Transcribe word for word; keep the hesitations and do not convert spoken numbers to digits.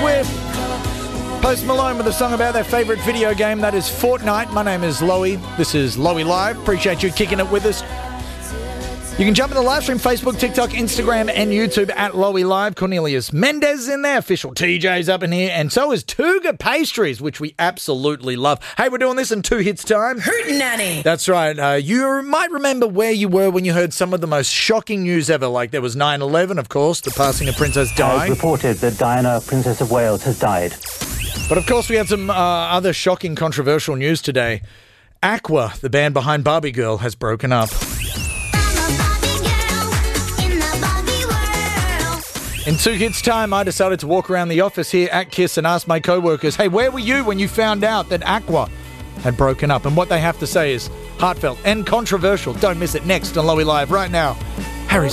Swift. Post Malone with a song about their favourite video game, that is Fortnite. My name is Loey. This is Loey Live. Appreciate you kicking it with us. You can jump in the live stream, Facebook, TikTok, Instagram, and YouTube at Loey Live. Cornelius Mendez is in there. Official T J's up in here. And so is Tuga Pastries, which we absolutely love. Hey, we're doing this in two hits time. Hootenanny. That's right. Uh, you might remember where you were when you heard some of the most shocking news ever. Like there was nine eleven, of course, the passing of Princess Di. Has reported that Diana, Princess of Wales, has died. But of course, we had some uh, other shocking, controversial news today. Aqua, the band behind Barbie Girl, has broken up. In two hits time, I decided to walk around the office here at KISS and ask my co-workers, hey, where were you when you found out that Aqua had broken up? And what they have to say is heartfelt and controversial. Don't miss it. Next on Loey Live right now. Harry